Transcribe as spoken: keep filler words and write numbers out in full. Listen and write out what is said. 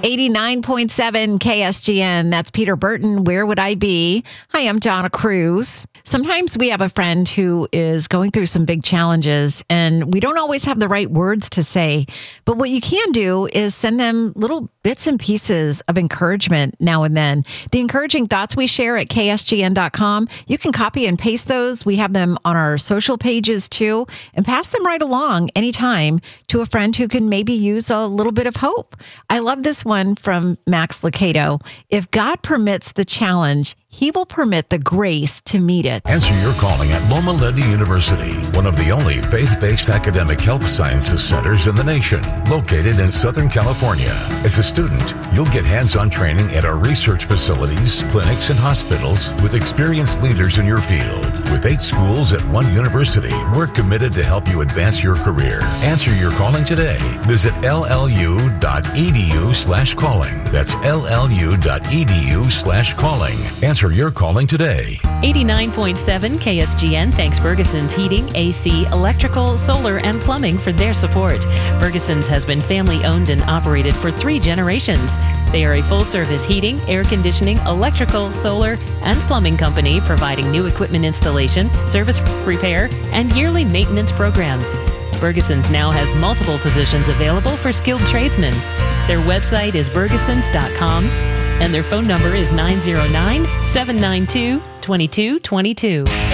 eighty-nine point seven K S G N. That's Peter Burton. Where would I be? Hi, I'm Donna Cruz. Sometimes we have a friend who is going through some big challenges and we don't always have the right words to say. But what you can do is send them little bits and pieces of encouragement now and then. The encouraging thoughts we share at K S G N dot com, you can copy and paste those. We have them on our social pages too, and pass them right along anytime to a friend who can maybe use a little bit of hope. I love this one from Max Lucado. If God permits the challenge, He will permit the grace to meet it. Answer your calling at Loma Linda University, one of the only faith-based academic health sciences centers in the nation, located in Southern California. As a student, you'll get hands-on training at our research facilities, clinics, and hospitals with experienced leaders in your field. With eight schools at one university, we're committed to help you advance your career. Answer your calling today. Visit L L U dot E D U slash calling. That's L L U dot E D U slash calling. Answer your calling today. eighty-nine point seven K S G N thanks Bergeson's Heating, A C, Electrical, Solar, and Plumbing for their support. Bergeson's has been family-owned and operated for three generations. They are a full-service heating, air conditioning, electrical, solar, and plumbing company providing new equipment installation, service, repair, and yearly maintenance programs. Bergeson's now has multiple positions available for skilled tradesmen. Their website is bergesons dot com. And their phone number is nine zero nine, seven nine two, two two two two.